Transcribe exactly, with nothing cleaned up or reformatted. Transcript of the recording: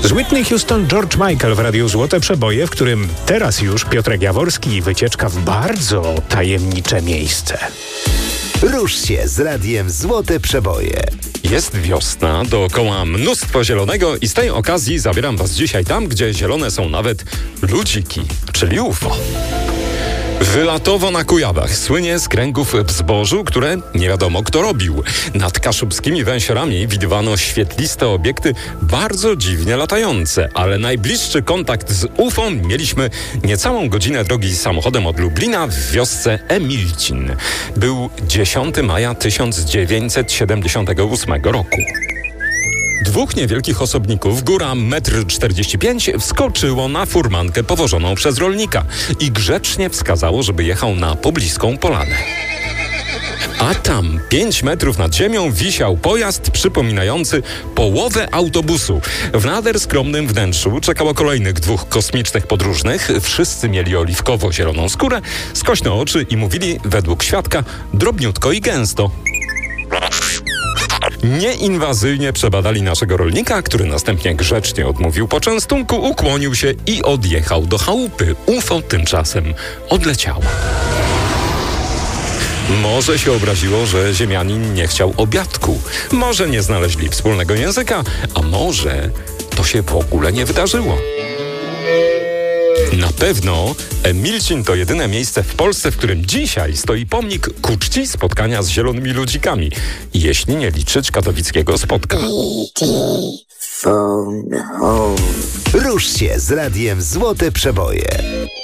Z Whitney Houston George Michael w Radiu Złote Przeboje, w którym teraz już Piotrek Jaworski i wycieczka w bardzo tajemnicze miejsce. Rusz się z Radiem Złote Przeboje. Jest wiosna, dookoła mnóstwo zielonego i z tej okazji zabieram was dzisiaj tam, gdzie zielone są nawet ludziki, czyli U F O. Wylatowo na Kujawach słynie z kręgów w zbożu, które nie wiadomo kto robił. Nad kaszubskimi węsiorami widywano świetliste obiekty bardzo dziwnie latające, ale najbliższy kontakt z U F O mieliśmy niecałą godzinę drogi samochodem od Lublina w wiosce Emilcin. Był dziesiątego maja tysiąc dziewięćset siedemdziesiątego ósmego roku. Dwóch niewielkich osobników, góra metr czterdzieści pięć, wskoczyło na furmankę powożoną przez rolnika i grzecznie wskazało, żeby jechał na pobliską polanę. A tam, pięć metrów nad ziemią, wisiał pojazd przypominający połowę autobusu. W nader skromnym wnętrzu czekało kolejnych dwóch kosmicznych podróżnych. Wszyscy mieli oliwkowo-zieloną skórę, skośne oczy i mówili, według świadka, drobniutko i gęsto. Nieinwazyjnie przebadali naszego rolnika, który następnie grzecznie odmówił poczęstunku, ukłonił się i odjechał do chałupy. U F O tymczasem odleciało. Może się obraziło, że ziemianin nie chciał obiadku. Może nie znaleźli wspólnego języka, a może to się w ogóle nie wydarzyło. Na pewno Emilcin to jedyne miejsce w Polsce, w którym dzisiaj stoi pomnik ku czci spotkania z zielonymi ludzikami, jeśli nie liczyć katowickiego spotka. Rusz się z Radiem Złote Przeboje.